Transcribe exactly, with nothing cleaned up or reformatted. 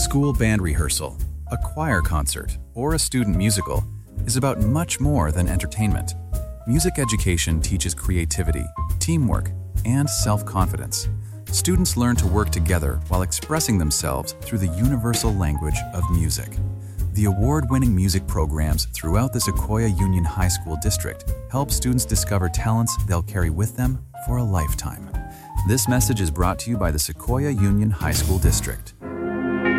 school band rehearsal, a choir concert, or a student musical is about much more than entertainment. Music education teaches creativity, teamwork, and self-confidence. Students learn to work together while expressing themselves through the universal language of music. The award-winning music programs throughout the Sequoia Union High School District help students discover talents they'll carry with them for a lifetime. This message is brought to you by the Sequoia Union High School District.